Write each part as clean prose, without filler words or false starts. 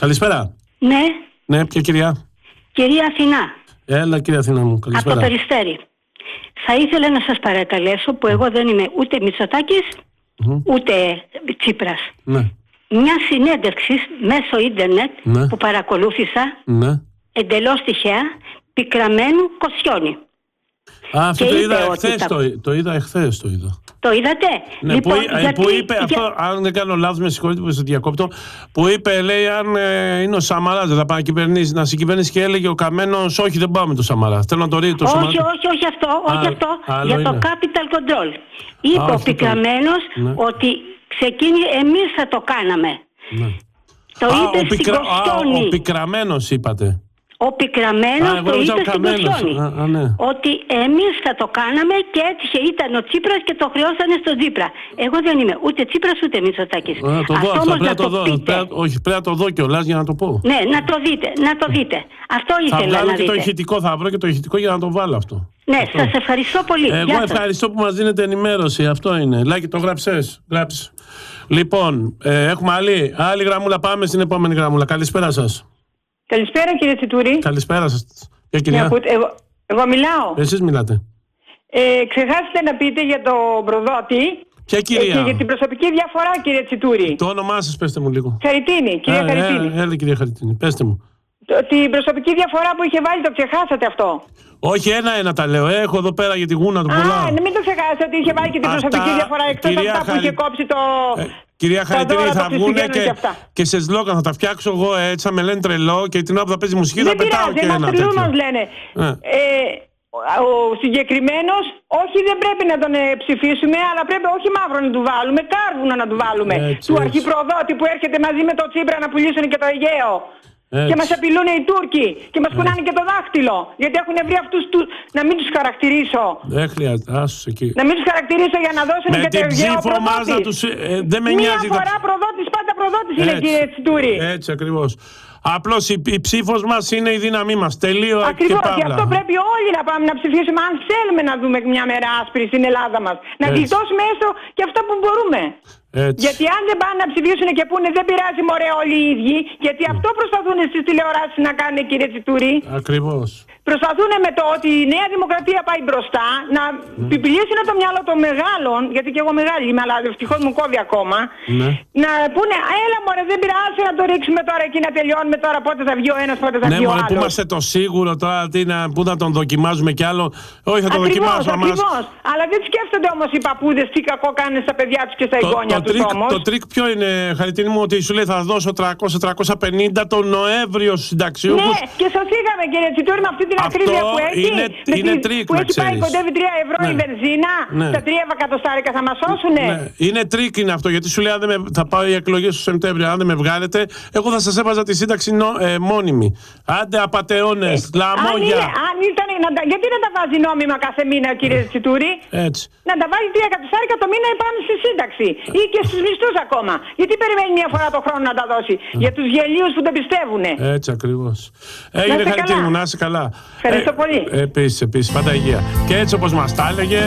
Καλησπέρα. Ναι. Ναι, ποια κυρία? Κυρία Αθηνά. Έλα, κυρία Αθηνά μου. Καλησπέρα. Από το Περιστέρι. Θα ήθελα να σας παρακαλέσω, που εγώ δεν είμαι ούτε Μητσοτάκης, ούτε Τσίπρας. Ναι. Μια συνέντευξη μέσω ίντερνετ που παρακολούθησα, εντελώς τυχαία, πικραμένου Κοσιόνι. Αυτό το είδα εχθές, το είδα εχθές. Το είδατε? Ναι, λοιπόν, που είπε αυτό, αν δεν κάνω λάθος, με συγχωρείτε που σε διακόπτω, που είπε, λέει, αν είναι ο Σαμαράς δεν θα πάει να συγκυβερνήσει, και έλεγε ο Καμένος, όχι, δεν πάμε το Σαμαρά. Θέλω να το ρίξει το Σαμαρά. Όχι αυτό, για το capital control. Είπε ο πικραμένος ότι εμείς θα το κάναμε. Ναι. Το είπε στην Κοσιόνι. Ο πικραμένος είπατε. Ο πικραμένος το είπε στην Κοσιόνι. Ναι. Ότι εμείς θα το κάναμε και έτυχε, ήταν ο Τσίπρας και το χρεώσανε στον Τσίπρα. Εγώ δεν είμαι ούτε Τσίπρας ούτε Μητσοτάκης. Αυτό όμως να το πείτε. Όχι, πρέπει να το δω κιόλας για να το πω. Ναι, να το δείτε. Αυτό ήθελα να δείτε. Θα βγάλω και το ηχητικό, θα βρω και το ηχητικό για να το βάλω αυτό. Ναι, σας ευχαριστώ πολύ. Εγώ ευχαριστώ που μας δίνετε ενημέρωση. Αυτό είναι. Λάκη, το γράψες. Λοιπόν, έχουμε άλλη γραμμούλα. Πάμε στην επόμενη γραμμούλα. Καλησπέρα σας. Καλησπέρα, κύριε Τσιτούρη. Καλησπέρα σας. Ποια κυρία? Εγώ μιλάω. Εσείς μιλάτε. Ξεχάσετε να πείτε για τον προδότη. Ποια κυρία? Και για την προσωπική διαφορά, κύριε Τσιτούρη. Το όνομά σας πέστε μου λίγο. Χαριτίνη, κυρία Χαριτίνη. Έλα, κυρία Χαριτίνη, πέστε μου. Την προσωπική διαφορά που είχε βάλει, το ξεχάσατε αυτό? Όχι, ένα τα λέω. Έχω εδώ πέρα για τη γούνα του πολλά. Μην το ξεχάσετε ότι είχε βάλει και την προσωπική διαφορά, εκτός από αυτά που είχε κόψει το. Κυρία Χαριτίνη, θα βγουνε και σε σλόγγαν θα τα φτιάξω εγώ έτσι, θα με λένε τρελό, και την ώρα που θα παίζει μουσική θα πετάω και ένα τέτοιο. Μας λένε. Ο συγκεκριμένος, όχι, δεν πρέπει να τον ψηφίσουμε, αλλά πρέπει όχι μαύρο να του βάλουμε, κάρβουνα να του βάλουμε. Του αρχιπροδότη που έρχεται μαζί με το Τσίπρα να πουλήσουν και το Αιγαίο. Και μας απειλούν οι Τούρκοι και μας κουνάνε και το δάχτυλο. Γιατί έχουν βρει αυτούς να μην τους χαρακτηρίσω. Δεν χρειάζεται, άσους εκεί. Να μην τους χαρακτηρίσω για να δώσουν και το Αιγαίο προδότη. Δεν με νοιάζει. Μία φορά προδότης, πάντα προδότης είναι, κύριε Τσιτούρη. Έτσι ακριβώς. Απλώς η ψήφος μας είναι η δύναμή μας. Τελείω και ακριβώς, παύλα. Γι' αυτό πρέπει όλοι να πάμε να ψηφίσουμε, αν θέλουμε να δούμε μια μέρα άσπρη στην Ελλάδα μας. Να γλιτώσουμε έστω και αυτά που μπορούμε. Έτσι. Γιατί αν δεν πάνε να ψηφίσουν και πούνε δεν πειράζει, μωρέ, όλοι οι ίδιοι, γιατί αυτό προσπαθούν στις τηλεοράσεις να κάνουν, κύριε Τσιτούρη. Ακριβώς. Προσπαθούν με το ότι η Νέα Δημοκρατία πάει μπροστά, να πιπιλήσουν το μυαλό των μεγάλων, γιατί και εγώ μεγάλη είμαι, αλλά ευτυχώς μου κόβει ακόμα. Να πούνε, έλα μωρέ, δεν πειράζει να το ρίξουμε τώρα εκεί, να τελειώνουμε τώρα, πότε θα βγει ο ένας, πότε θα βγει ο άλλος. Που είμαστε το σίγουρο τώρα, πού να τον δοκιμάζουμε κι άλλο. Όχι, θα τον δοκιμάσουμε. Ακριβώς. Αλλά δεν σκέφτονται όμως οι παππούδες τι κακό κάνουν στα παιδιά τους και στα εγγόνια τους όμως. Το τρίκ ποιο είναι, Χαριτίνη μου, ότι σου λέει θα δώσω 300-350 τον Νοέμβριο στους συνταξιούχους. Ναι, και σας είχαμε, κύριε Τσιτούρη, με αυτή την ακρίβεια που έχει. Είναι τρίκ, που έχει πάει, κοντεύει 3 ευρώ η βενζίνα. Τα 3 εκατοστάρικα θα μας σώσουνε. Είναι τρίκ είναι αυτό, γιατί σου λέει θα πάω οι εκλογές του Σεπτέμβριο. Αν δεν με βγάλετε, εγώ θα σας έβαζα τη σύνταξη μόνιμη. Άντε απατεώνες, λαμόγια. Γιατί να τα βάζει νόμιμα κάθε μήνα, κύριε Τσιτούρη? Έτσι. Να τα βάλει 3 εκατοστάρικα το μήνα πάνω στη σύνταξη. Ή και στους μισθούς ακόμα. Γιατί περιμένει μια φορά το χρόνο να τα δώσει? Για τους γελίους που δεν πιστεύουν. Έτσι ακριβώς. Έγινε, Χαριτίνη μου, να είσαι καλά. Ευχαριστώ πολύ. Επίσης, πάντα υγεία. Και έτσι όπως μας τα έλεγε.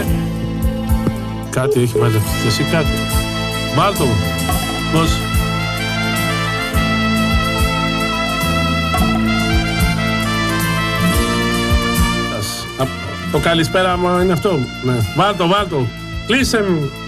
Κάτι έχει βάλει αυτή. Εσύ κάτι. Βάλτο μου. Πώς. Το καλησπέρα μου είναι αυτό. Ναι. Βάλτο. Κλείσε μου.